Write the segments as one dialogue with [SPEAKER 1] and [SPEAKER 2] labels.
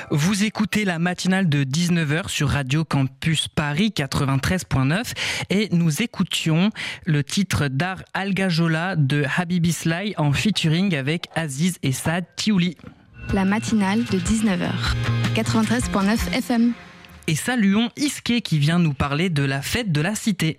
[SPEAKER 1] Vous écoutez la matinale de 19h sur Radio Campus Paris 93.9 et nous écoutions le titre Dar Algajola de Habibi Sly en featuring avec Aziz et Saad Tiouli.
[SPEAKER 2] La matinale de 19h, 93.9 FM.
[SPEAKER 1] Et saluons Iske qui vient nous parler de la fête de la cité.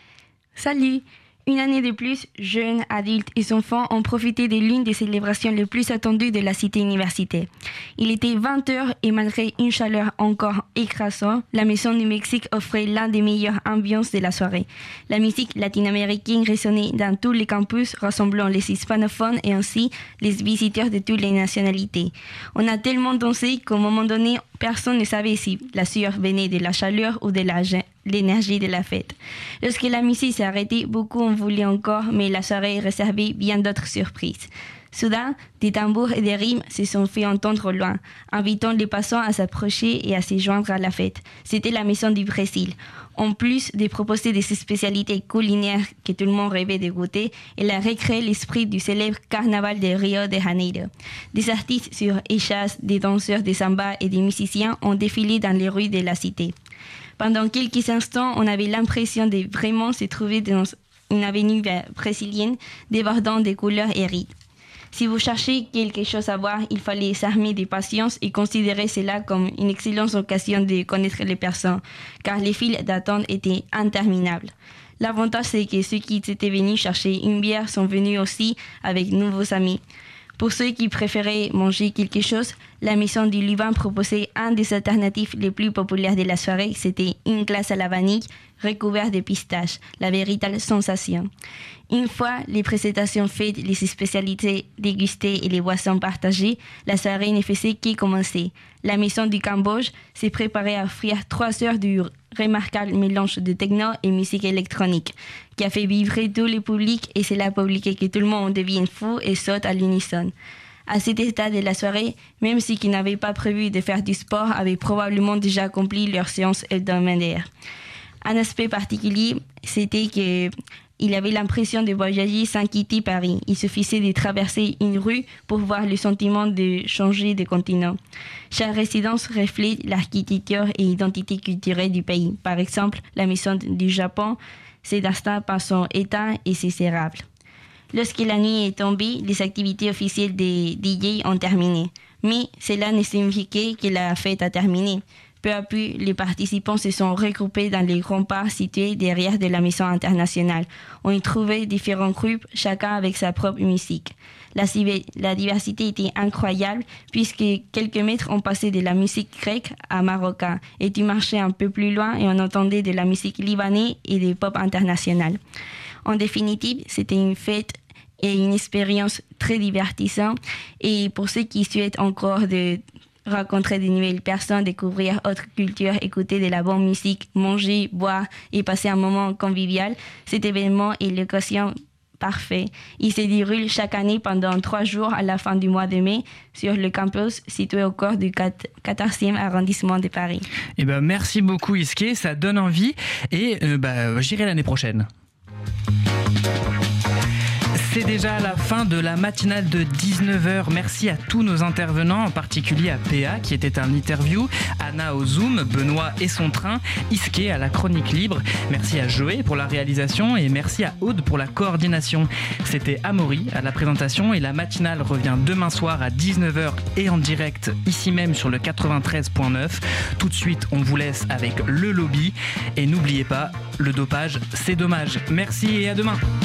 [SPEAKER 3] Salut! Une année de plus, jeunes, adultes et enfants ont profité de l'une des célébrations les plus attendues de la cité universitaire. Il était 20h et malgré une chaleur encore écrasante, la Maison du Mexique offrait l'un des meilleures ambiances de la soirée. La musique latino-américaine résonnait dans tous les campus, rassemblant les hispanophones et ainsi les visiteurs de toutes les nationalités. On a tellement dansé qu'à un moment donné, personne ne savait si la sueur venait de la chaleur ou de l'énergie de la fête. Lorsque la musique s'est arrêtée, beaucoup en voulaient encore, mais la soirée réservait bien d'autres surprises. Soudain, des tambours et des rimes se sont fait entendre au loin, invitant les passants à s'approcher et à se joindre à la fête. C'était la Maison du Brésil. En plus de proposer des spécialités culinaires que tout le monde rêvait de goûter, elle a recréé l'esprit du célèbre carnaval de Rio de Janeiro. Des artistes sur échasses, des danseurs de samba et des musiciens ont défilé dans les rues de la cité. Pendant quelques instants, on avait l'impression de vraiment se trouver dans une avenue brésilienne débordant de couleurs et rythmes. Si vous cherchez quelque chose à voir, il fallait s'armer de patience et considérer cela comme une excellente occasion de connaître les personnes, car les files d'attente étaient interminables. L'avantage, c'est que ceux qui étaient venus chercher une bière sont venus aussi avec de nouveaux amis. Pour ceux qui préféraient manger quelque chose, la Maison du Liban proposait un des alternatifs les plus populaires de la soirée. C'était une glace à la vanille recouverte de pistaches, la véritable sensation. Une fois les présentations faites, les spécialités dégustées et les boissons partagées, la soirée ne faisait que commencer. La Maison du Cambodge s'est préparée à offrir 3 heures du remarquable mélange de techno et musique électronique, qui a fait vibrer tous les publics et cela a provoqué que tout le monde devienne fou et saute à l'unisson. À cet état de la soirée, même ceux qui n'avaient pas prévu de faire du sport avaient probablement déjà accompli leur séance hebdomadaire. Un aspect particulier, c'était qu'il avait l'impression de voyager sans quitter Paris. Il suffisait de traverser une rue pour voir le sentiment de changer de continent. Chaque résidence reflète l'architecture et l'identité culturelle du pays. Par exemple, la Maison du Japon s'est distinguée par son état et ses érables. Lorsque la nuit est tombée, les activités officielles des DJ ont terminé. Mais cela ne signifiait que la fête a terminé. Peu à peu, les participants se sont regroupés dans les grands parcs situés derrière de la Maison internationale. On y trouvait différents groupes, chacun avec sa propre musique. La diversité était incroyable puisque quelques mètres ont passé de la musique grecque à marocain. Et tu marchais un peu plus loin et on entendait de la musique libanaise et des pop internationales. En définitive, c'était une fête et une expérience très divertissante. Et pour ceux qui souhaitent encore de rencontrer de nouvelles personnes, découvrir autres cultures, écouter de la bonne musique, manger, boire et passer un moment convivial, cet événement est l'occasion parfaite. Il se déroule chaque année pendant 3 jours à la fin du mois de mai sur le campus situé au cœur du 14e arrondissement de Paris.
[SPEAKER 1] Et merci beaucoup Iske, ça donne envie et j'irai l'année prochaine. C'est déjà la fin de la matinale de 19h. Merci à tous nos intervenants, en particulier à PA qui était un interview, Anna au Zoom, Benoît et son train, Iske à la chronique libre. Merci à Joé pour la réalisation et merci à Aude pour la coordination. C'était Amaury à la présentation et la matinale revient demain soir à 19h et en direct ici même sur le 93.9. Tout de suite, on vous laisse avec le lobby et n'oubliez pas, le dopage, c'est dommage. Merci et à demain.